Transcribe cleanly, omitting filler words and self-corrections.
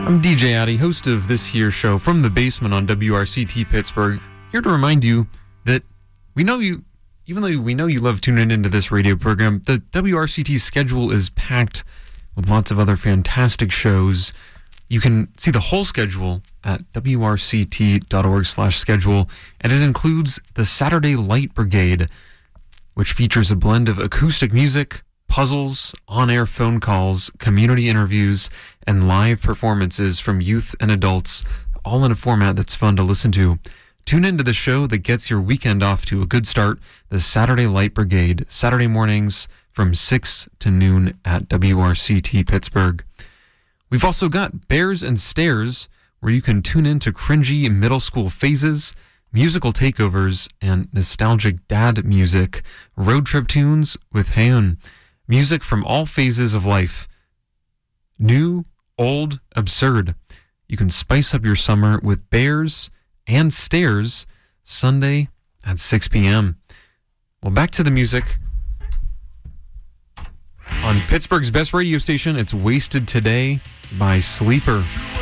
I'm DJ Addy, host of this here show from the basement on WRCT Pittsburgh, here to remind you that we know you, even though we know you love tuning into this radio program, the WRCT schedule is packed with lots of other fantastic shows. You can see the whole schedule at wrct.org/schedule, and it includes the Saturday Light Brigade, which features a blend of acoustic music, puzzles, on-air phone calls, community interviews, and live performances from youth and adults, all in a format that's fun to listen to. Tune into the show that gets your weekend off to a good start, the Saturday Light Brigade, Saturday mornings from 6 to noon at WRCT Pittsburgh. We've also got Bears and Stairs, where you can tune in to cringy middle school phases, musical takeovers, and nostalgic dad music, road trip tunes with Heun. Music from all phases of life. New, old, absurd. You can spice up your summer with Bears and Stairs Sunday at 6 p.m. Well, back to the music. On Pittsburgh's best radio station, it's Wasted Today by Sleeper.